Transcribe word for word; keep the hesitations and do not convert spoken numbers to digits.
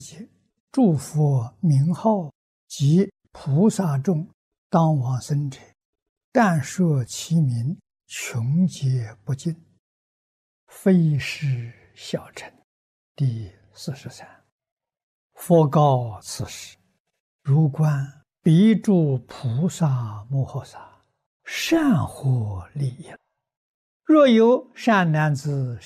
诸佛名号及菩萨众当往生者，但说其名，穷劫不尽，非是小乘。第四十三。佛告此时：如观彼诸菩萨摩诃萨，善获利益。若有善男子